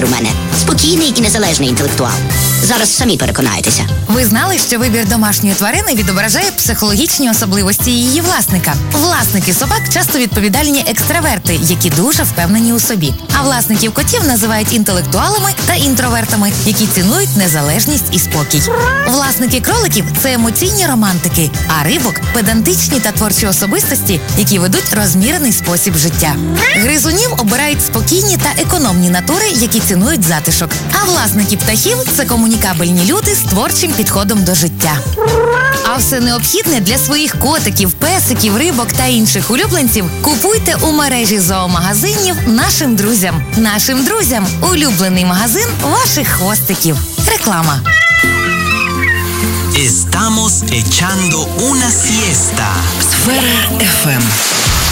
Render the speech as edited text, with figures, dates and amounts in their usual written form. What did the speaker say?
вибір у мене спокійний і незалежний інтелектуал. Зараз самі переконаєтеся. Ви знали, що вибір домашньої тварини відображає психологічні особливості її власника? Власники собак часто відповідальні екстраверти, які дуже впевнені у собі. А власників котів називають інтелектуалами та інтровертами, які цінують незалежність і спокій. Власники кроликів – це емоційні романтики, а рибок – педантичні та творчі особистості, які ведуть розмірений спосіб життя. Гризунів обирають спокійні та економні натури, які цінують затишок. А власники птахів – це комунікабельні люди з творчим підходом до життя. А все необхідне для своїх котиків, песиків, рибок та інших улюбленців купуйте у мережі зоомагазинів «Нашим друзям». «Нашим друзям» – улюблений магазин ваших хвостиків. Реклама. Estamos echando una siesta. Сфера FM.